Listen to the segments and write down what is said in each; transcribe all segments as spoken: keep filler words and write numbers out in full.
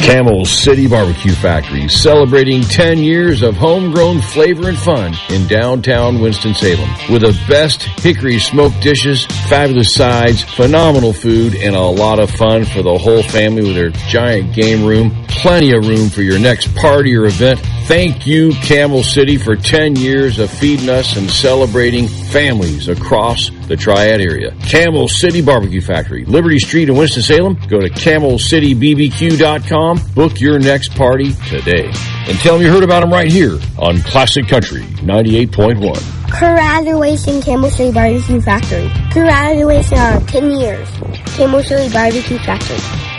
Camel City Barbecue Factory, celebrating ten years of homegrown flavor and fun in downtown Winston-Salem. With the best hickory smoked dishes, fabulous sides, phenomenal food, and a lot of fun for the whole family with their giant game room. Plenty of room for your next party or event. Thank you, Camel City, for ten years of feeding us and celebrating families across the Triad area. Camel City Barbecue Factory, Liberty Street in Winston-Salem. Go to camel city b b q dot com. Book your next party today. And tell them you heard about them right here on Classic Country ninety-eight point one. Congratulations, Camel City Barbecue Factory. Congratulations on ten years. Camel City Barbecue Factory.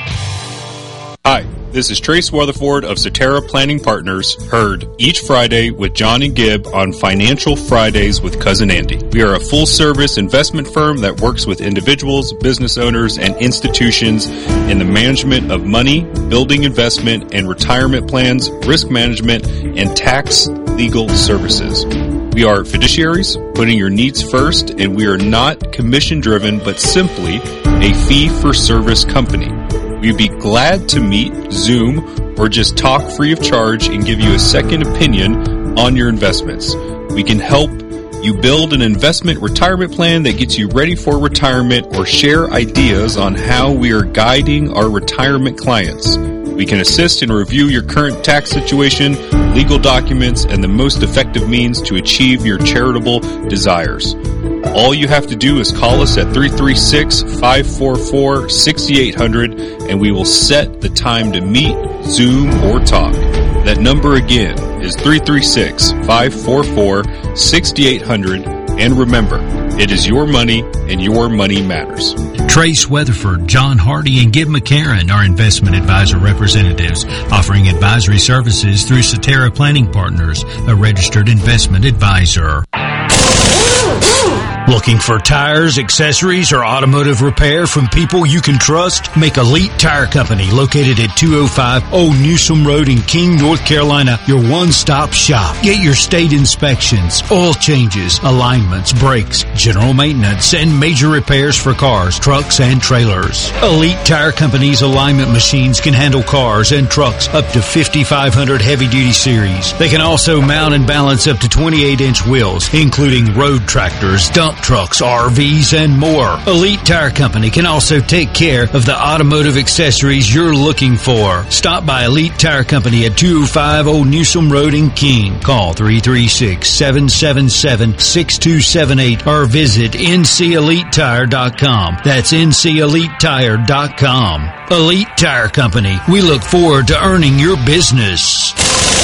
Hi, this is Trace Weatherford of Cetera Planning Partners, heard each Friday with John and Gibb on Financial Fridays with Cousin Andy. We are a full-service investment firm that works with individuals, business owners, and institutions in the management of money, building investment, and retirement plans, risk management, and tax legal services. We are fiduciaries, putting your needs first, and we are not commission-driven, but simply a fee-for-service company. We'd be glad to meet, Zoom, or just talk free of charge and give you a second opinion on your investments. We can help you build an investment retirement plan that gets you ready for retirement or share ideas on how we are guiding our retirement clients. We can assist and review your current tax situation, legal documents, and the most effective means to achieve your charitable desires. All you have to do is call us at three three six, five four four, six eight zero zero and we will set the time to meet, Zoom, or talk. That number again is three three six, five four four, six eight zero zero. And remember, it is your money and your money matters. Trace Weatherford, John Hardy, and Gibb McCarron are investment advisor representatives offering advisory services through Cetera Planning Partners, a registered investment advisor. Looking for tires, accessories, or automotive repair from people you can trust? Make Elite Tire Company, located at two oh five Old Newsom Road in King, North Carolina, your one-stop shop. Get your state inspections, oil changes, alignments, brakes, general maintenance, and major repairs for cars, trucks, and trailers. Elite Tire Company's alignment machines can handle cars and trucks up to fifty-five hundred heavy-duty series. They can also mount and balance up to twenty-eight inch wheels, including road tractors, dump trucks, R Vs, and more. Elite Tire Company can also take care of the automotive accessories you're looking for. Stop by Elite Tire Company at two oh five Old Newsom Road in Keene. Call three three six, seven seven seven, six two seven eight or visit N C elite tire dot com. That's N C elite tire dot com. Elite Tire Company. We look forward to earning your business.